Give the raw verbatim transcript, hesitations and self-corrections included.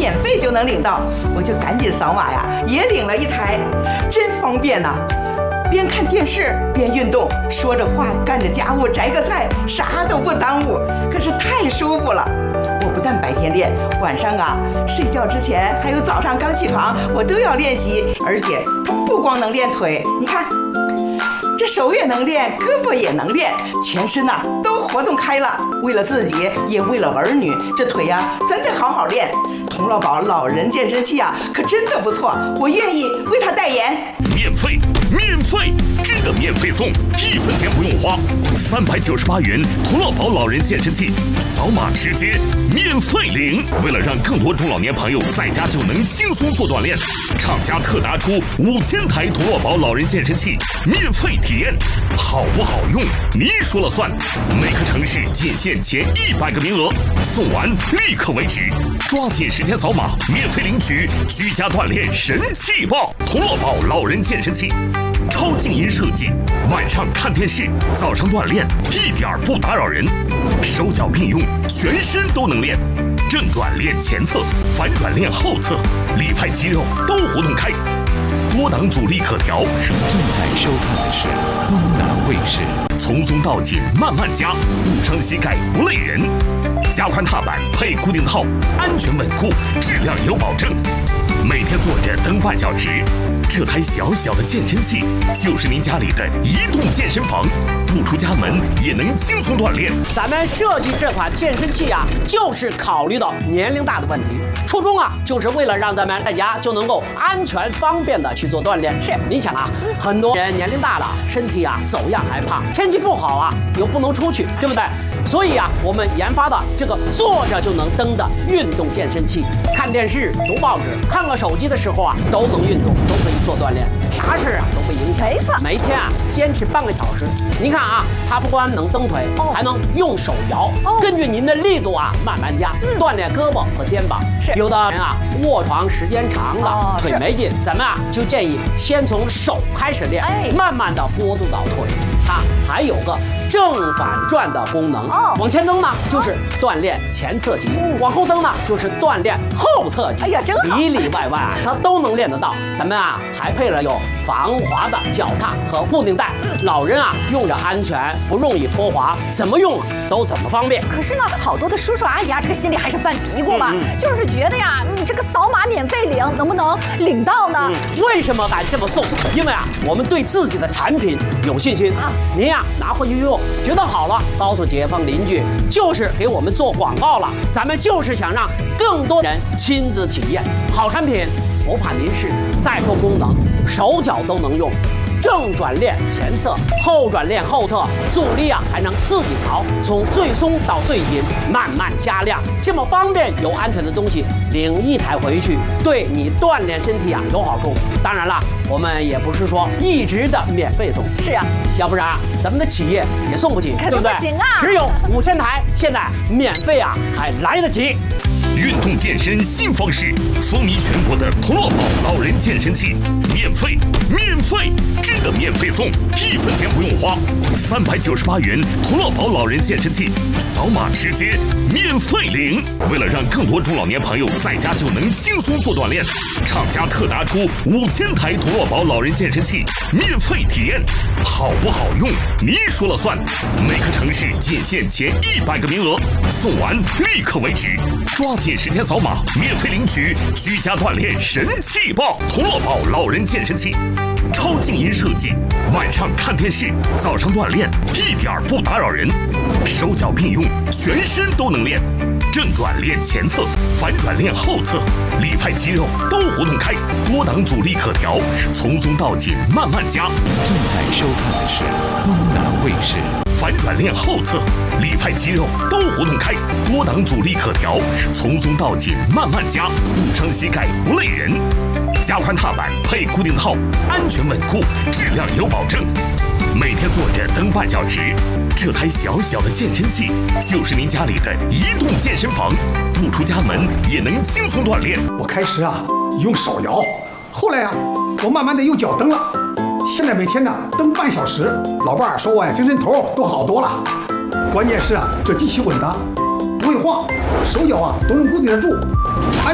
免费就能领到，我就赶紧扫码呀，也领了一台，真方便呐、啊！边看电视边运动，说着话干着家务，摘个菜，啥都不耽误，可是太舒服了。我不但白天练，晚上啊睡觉之前还有早上刚起床，我都要练习。而且它不光能练腿，你看这手也能练，胳膊也能练，全身呐、啊、都活动开了。为了自己，也为了儿女，这腿呀、啊、真得好好练。童乐宝老人健身器啊，可真的不错，我愿意为他代言。 免费，免费，真的免费送，一分钱不用花，三百九十八元童乐宝老人健身器，扫码直接免费领。为了让更多中老年朋友在家就能轻松做锻炼，厂家特拿出五千台童乐宝老人健身器免费体验，好不好用你说了算。每个城市仅限前一百个名额，送完立刻为止，抓紧时间扫码免费领取居家锻炼神器报。童乐宝老人健身器，超静音设计，晚上看电视，早上锻炼，一点不打扰人，手脚并用，全身都能练，正转练前侧，反转练后侧，里派肌肉都活动开，多档阻力可调。 正在收看的是东南卫视。 从松到紧慢慢加，不伤膝盖不累人，加宽踏板配固定套，安全稳固，质量有保证。每天坐着蹬半小时，这台小小的健身器就是您家里的移动健身房，不出家门也能轻松锻炼。 咱们设计这款健身器啊，就是考虑到年龄大的问题，初衷啊，就是为了让咱们大家就能够安全方便的去做锻炼。是，你想啊，很多人年龄大了，身体啊走样还胖，天气不好啊又不能出去，对不对？所以啊，我们研发的这个坐着就能蹬的运动健身器，看电视、读报纸、看个手机的时候啊，都能运动，都可以做锻炼，啥事啊都不影响。没错，每天啊坚持半个小时。您看啊，它不光能蹬腿，哦、还能用手摇，哦、根据您的力度啊慢慢加，嗯、锻炼胳膊和肩膀。是，有的人啊卧床时间长了，哦、腿没劲，咱们啊就建议先从手开始练，哎、慢慢的过渡到腿。它还有个正反转的功能，哦、往前蹬呢就是锻炼前侧肌，嗯、往后蹬呢就是锻炼后侧肌。哎呀，真好，里里外外啊它都能练得到。咱们啊还配了有防滑的脚踏和固定带，嗯、老人啊用着安全，不容易脱滑，怎么用啊都怎么方便。 可是呢，好多的叔叔阿姨啊，这个心里还是犯嘀咕嘛，嗯嗯、就是觉得呀，你这个扫码免费领，能不能领到呢？ 嗯、为什么敢这么送？因为啊，我们对自己的产品有信心啊。您呀拿回去用，觉得好了，告诉街坊邻居，就是给我们做广告了。咱们就是想让更多人亲自体验好产品，不怕您是再说功能，手脚都能用。正转练前侧，后转练后侧，阻力啊还能自己调，从最松到最紧，慢慢加量，这么方便又安全的东西，领一台回去，对你锻炼身体啊有好处。当然了，我们也不是说一直的免费送， 是啊， 要不然咱们的企业也送不起，对不对？ 不行啊， 只有五千台，现在免费啊还来得及。 运动健身新方式，风靡全国的童乐宝老人健身器，免费，免费，真的免费送，一分钱不用花，三百九十八元童乐宝老人健身器，扫码直接免费领。为了让更多中老年朋友在家就能轻松做锻炼，厂家特拿出五千台童乐宝老人健身器免费体验，好不好用你说了算。每个城市仅限前一百个名额，送完立刻为止，抓紧时间扫码免费领取居家锻炼神器报。童乐宝老人健身器，超静音设计，晚上看电视，早上锻炼，一点不打扰人，手脚并用，全身都能练，正转练前侧，反转练后侧，里派肌肉都活动开，多档阻力可调，从松到紧慢慢加。 正在收看的是东南卫视。 反转练后侧，里派肌肉都活动开，多档阻力可调，从松到紧慢慢加，不伤膝盖不累人，加宽踏板配固定套，安全稳固，质量有保证。每天坐着蹬半小时，这台小小的健身器就是您家里的移动健身房，不出家门也能轻松锻炼。 我开始啊用手摇，后来啊我慢慢的用脚蹬了，现在每天呢蹬半小时，老伴儿说我呀精神头都好多了。关键是啊这机器稳当，不会晃，手脚啊都能固定得住，安